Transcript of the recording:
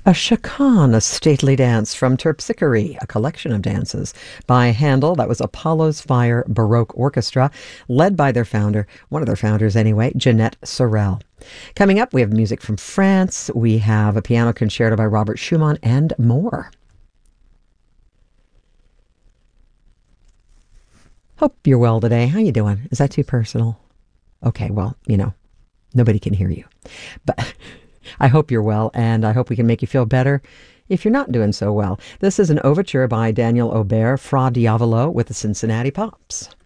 A chacan, a stately dance from Terpsichore, a collection of dances by Handel. That was Apollo's Fire Baroque Orchestra, led by their founder, one of their founders anyway, Jeanette Sorel. Coming up, we have music from France, we have a piano concerto by Robert Schumann, and more. Hope you're well today. How you doing? Is that too personal? Okay, well, nobody can hear you. But I hope you're well, and I hope we can make you feel better if you're not doing so well. This is an overture by Daniel Aubert, Fra Diavolo, with the Cincinnati Pops.